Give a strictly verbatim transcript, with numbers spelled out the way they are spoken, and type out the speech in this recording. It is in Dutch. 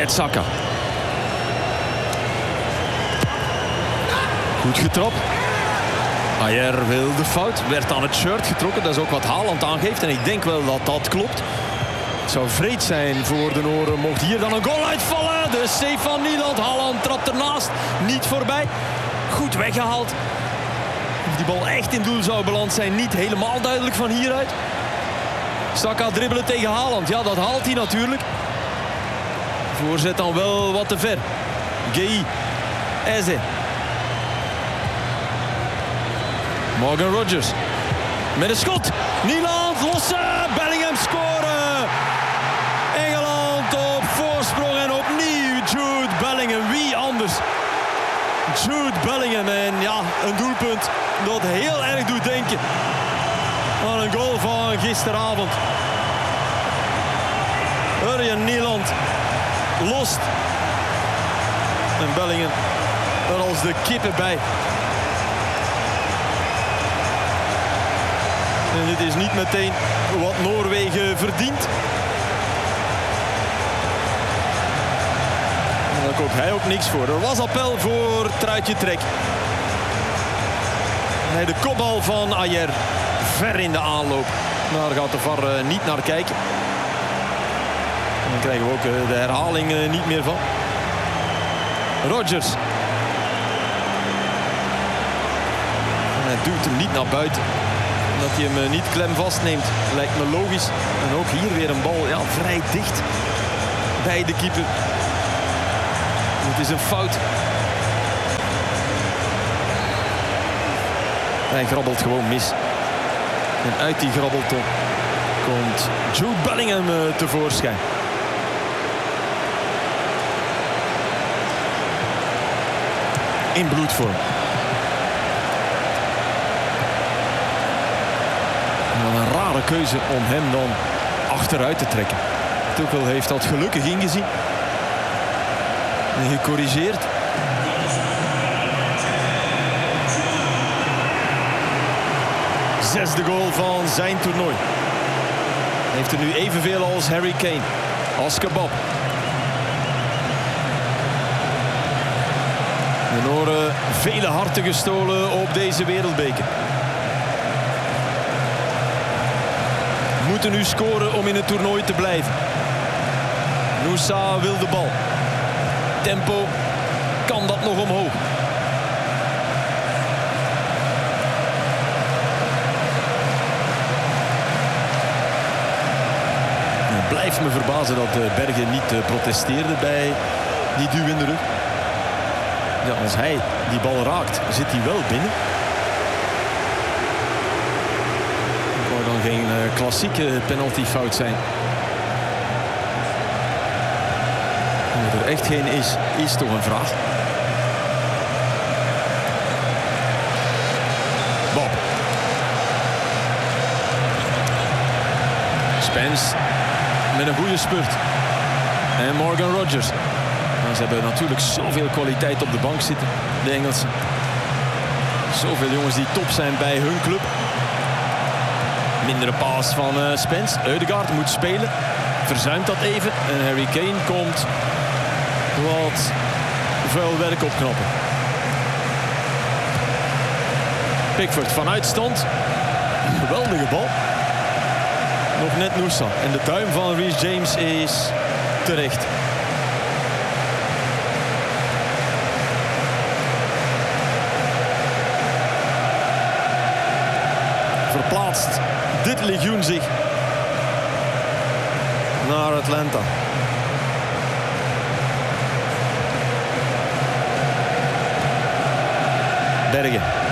met Saka. Goed getrapt. Ajer wil de fout. Werd aan het shirt getrokken. Dat is ook wat Haaland aangeeft. En ik denk wel dat dat klopt. Het zou vreed zijn voor de Noren mocht hier dan een goal uitvallen. De save van Nieland. Haaland trapt ernaast. Niet voorbij. Goed weggehaald. Of die bal echt in doel zou beland zijn. Niet helemaal duidelijk van hieruit. Saka dribbelen tegen Haaland. Ja, dat haalt hij natuurlijk. Voorzet dan wel wat te ver. Gueye. Eze. Morgan Rogers. Met een schot. Nieland lossen. Bellingham scoren. Engeland op voorsprong. En opnieuw Jude Bellingham. Wie anders? Jude Bellingham. En ja, een doelpunt dat heel erg doet denken aan een goal van gisteravond. Urjan Nieland lost. En Bellingham er als de kippen bij. En dit is niet meteen wat Noorwegen verdient. En daar koopt hij ook niks voor. Er was appel voor Truitje Trek. Nee, de kopbal van Ajer. Ver in de aanloop. Daar gaat de V A R niet naar kijken. En dan krijgen we ook de herhaling niet meer van. Rogers. En hij duwt hem niet naar buiten. Dat hij hem niet klem vastneemt. Lijkt me logisch. En ook hier weer een bal ja, vrij dicht bij de keeper. Het is een fout. Hij grabbelt gewoon mis. En uit die grabbelton komt Jude Bellingham tevoorschijn. In bloedvorm. Een rare keuze om hem dan achteruit te trekken. Tuchel heeft dat gelukkig ingezien. En gecorrigeerd. Zesde goal van zijn toernooi. Hij heeft er nu evenveel als Harry Kane. Als Kebab. De Noren vele harten gestolen op deze wereldbeker. Moeten nu scoren om in het toernooi te blijven. Nusa wil de bal. Tempo kan dat nog omhoog. Het blijft me verbazen dat Bergen niet protesteerde bij die duw in de rug. Ja, als hij die bal raakt, zit hij wel binnen. Geen uh, klassieke penaltyfout zijn. En dat er echt geen is, is toch een vraag. Bob. Spence met een goede spurt. En Morgan Rogers. Nou, ze hebben natuurlijk zoveel kwaliteit op de bank zitten, de Engelsen. Zoveel jongens die top zijn bij hun club. Mindere paas van uh, Spence. Ødegaard moet spelen. Verzuimt dat even. En Harry Kane komt wat vuil werk opknappen. Pickford vanuit stand. Een geweldige bal. Nog net Nusa. En de duim van Reece James is terecht. Verplaatst dit legioen zich naar Atlanta. Bergen.